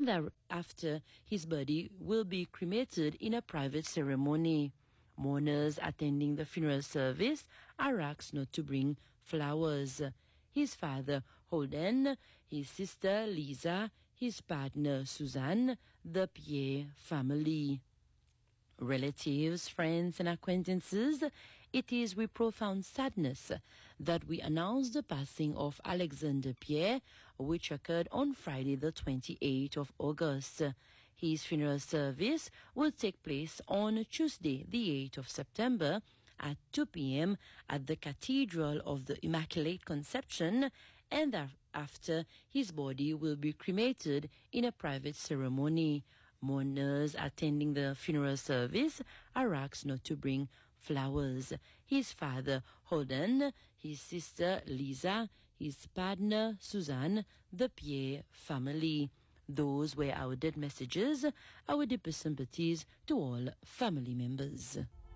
thereafter his body will be cremated in a private ceremony. Mourners attending the funeral service are asked not to bring flowers. His father, Holden, his sister, Lisa, his partner, Suzanne, the Pierre family. Relatives, friends, and acquaintances, it is with profound sadness that we announce the passing of Alexander Pierre, which occurred on Friday, the 28th of August. His funeral service will take place on Tuesday, the 8th of September, at 2 p.m. at the Cathedral of the Immaculate Conception, and thereafter his body will be cremated in a private ceremony. Mourners attending the funeral service are asked not to bring flowers. His father, Holden, his sister, Lisa, his partner, Suzanne, the Pierre family. Those were our dead messages, our deepest sympathies to all family members.